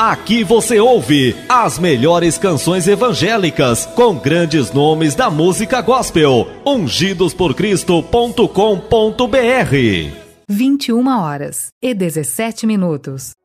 Aqui você ouve as melhores canções evangélicas com grandes nomes da música gospel. Ungidosporcristo.com.br. 21h17.